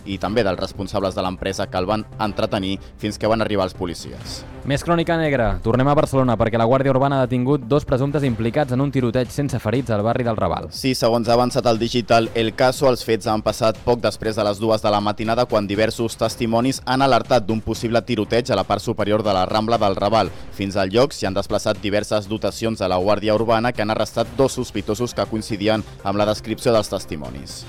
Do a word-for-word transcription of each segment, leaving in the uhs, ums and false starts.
i també dels responsables de l'empresa que el van entretenir fins que van arribar els policies. Més crònica negra. Tornem a Barcelona perquè la Guàrdia Urbana ha detingut dos presumptes implicats en un tiroteig sense ferits al barri del Raval. Sí, segons ha avançat el digital El Caso, els fets han passat poc després de les dues de la matinada quan diversos testimonis han alertat d'un possible tiroteig a la part superior de la Rambla del Raval. Fins al lloc s'hi han desplaçat diverses dotacions de la Guàrdia Urbana que han arrestat dos sospitosos que coincidien amb la descripció dels testimonis.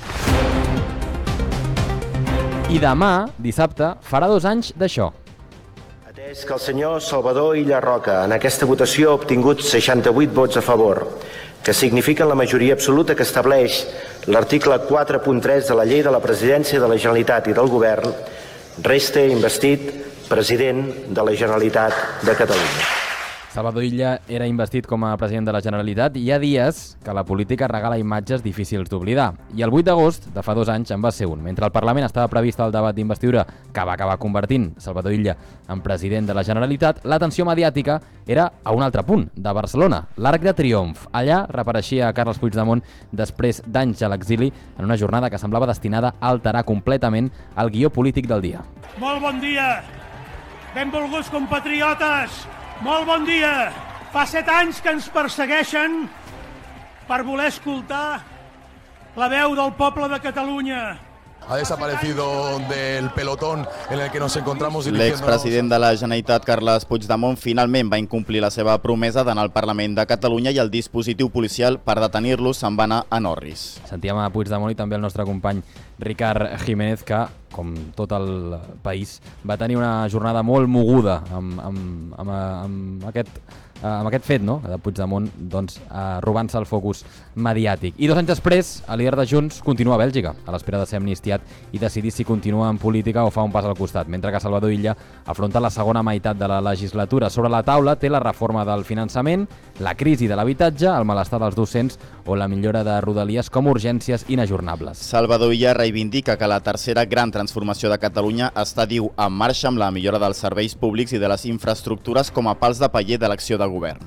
I demà, dissabte, farà dos anys d'això. Atès que el senyor Salvador Illa Roca en aquesta votació ha obtingut seixanta-vuit vots a favor, que signifiquen la majoria absoluta que estableix l'article quatre punt tres de la Llei de la Presidència de la Generalitat i del Govern, resta investit president de la Generalitat de Catalunya. Salvador Illa era investit com a president de la Generalitat i hi ha dies que la política regala imatges difícils d'oblidar. I el vuit d'agost de fa dos anys en va ser un. Mentre al Parlament estava previst el debat d'investidura que va acabar convertint Salvador Illa en president de la Generalitat, l'atenció mediàtica era a un altre punt, de Barcelona, l'Arc de Triomf. Allà reapareixia Carles Puigdemont després d'anys a l'exili en una jornada que semblava destinada a alterar completament el guió polític del dia. Molt bon dia, benvolguts compatriotes. Molt bon dia! Fa set anys que ens persegueixen per voler escoltar la veu del poble de Catalunya. Ha desaparecido del pelotón en el que nos encontramos dirigiéndonos. L'expresident de la Generalitat, Carles Puigdemont, finalment va incomplir la seva promesa d'anar al Parlament de Catalunya i el dispositiu policial per detenir-lo se'n va anar a Norris. Sentíem a Puigdemont i també el nostre company Ricard Jiménez, que, com tot el país, va tenir una jornada molt moguda amb, amb, amb, amb aquest... amb aquest fet, no?, de Puigdemont doncs, eh, robant-se el focus mediàtic. I dos anys després, el líder de Junts continua a Bèlgica, a l'espera de ser amnistiat i decidir si continua en política o fa un pas al costat, mentre que Salvador Illa afronta la segona meitat de la legislatura. Sobre la taula té la reforma del finançament, la crisi de l'habitatge, el malestar dels docents o la millora de Rodalies com urgències inajornables. Salvador Illa reivindica que la tercera gran transformació de Catalunya està, diu, en marxa amb la millora dels serveis públics i de les infraestructures com a pals de paller de l'acció de govern.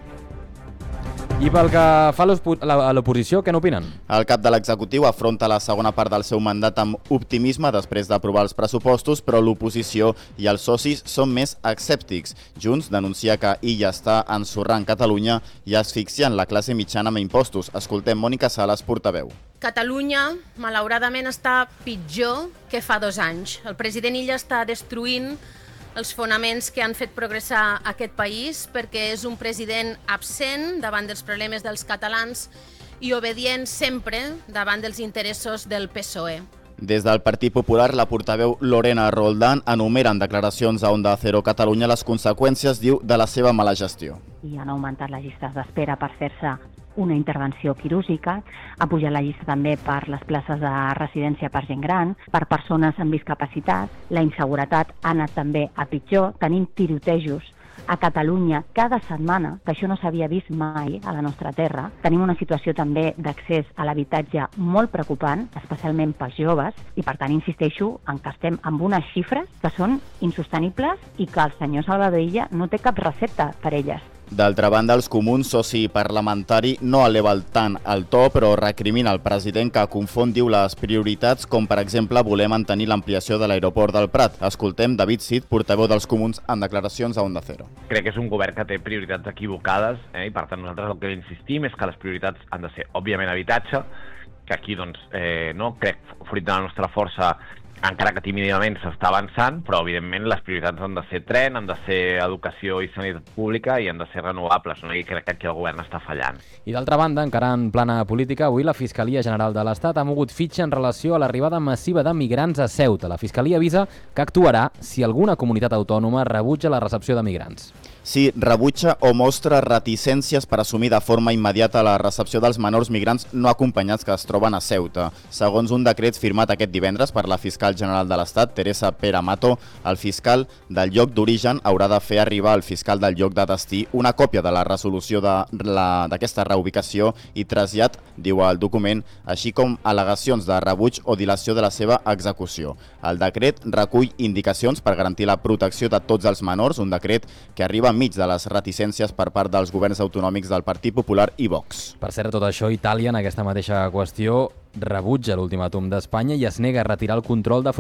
I pel que fa a l'oposició, què n'opinen? El cap de l'executiu afronta la segona part del seu mandat amb optimisme després d'aprovar els pressupostos, però l'oposició i els socis són més escèptics. Junts denuncia que Illa està ensorrant Catalunya i asfixiant la classe mitjana amb impostos. Escoltem Mònica Sales, portaveu. Catalunya, malauradament, està pitjor que fa dos anys. El president Illa està destruint els fonaments que han fet progressar aquest país perquè és un president absent davant dels problemes dels catalans i obedient sempre davant dels interessos del P S O E. Des del Partit Popular, la portaveu Lorena Roldán enumera en declaracions a Onda Cero Catalunya les conseqüències, diu, de la seva mala gestió. I han augmentat les llistes d'espera per fer-se una intervenció quirúrgica, ha pujat la llista també per les places de residència per gent gran, per persones amb discapacitat, la inseguretat ha anat també a pitjor, tenim tirotejos a Catalunya cada setmana, que això no s'havia vist mai a la nostra terra. Tenim una situació també d'accés a l'habitatge molt preocupant, especialment pels joves, i per tant insisteixo en que estem amb unes xifres que són insostenibles i que el senyor Salvador Illa no té cap recepta per elles. D'altra banda, els comuns, soci parlamentari, no eleva tant el to, però recrimina el president que confon, diu, les prioritats, com per exemple voler mantenir l'ampliació de l'aeroport del Prat. Escoltem David Cid, portaveu dels comuns, en declaracions a Onda Cero. Crec que és un govern que té prioritats equivocades, eh, i per tant nosaltres el que insistim és que les prioritats han de ser, òbviament, habitatge, que aquí, doncs, eh, no, crec, fruit de la nostra força, encara que tímidament s'està avançant, però evidentment les prioritats han de ser tren, han de ser educació i sanitat pública i han de ser renovables, no? I crec que aquí el govern està fallant. I d'altra banda, encara en plana política, avui la Fiscalia General de l'Estat ha mogut fitxa en relació a l'arribada massiva de migrants a Ceuta. La Fiscalia avisa que actuarà si alguna comunitat autònoma rebutja la recepció de migrants. Sí, rebutja o mostra reticències per assumir de forma immediata la recepció dels menors migrants no acompanyats que es troben a Ceuta. Segons un decret firmat aquest divendres per la fiscal general de l'Estat, Teresa Pere Mato, el fiscal del lloc d'origen haurà de fer arribar al fiscal del lloc de destí una còpia de la resolució d'aquesta reubicació i trasllat, diu el document, així com al·legacions de rebuig o dilació de la seva execució. El decret recull indicacions per garantir la protecció de tots els menors, un decret que arriba enmig de les reticències per part dels governs autonòmics del Partit Popular i Vox. Per cert, tot això, Itàlia, en aquesta mateixa qüestió, rebutja l'ultimàtum d'Espanya i es nega a retirar el control de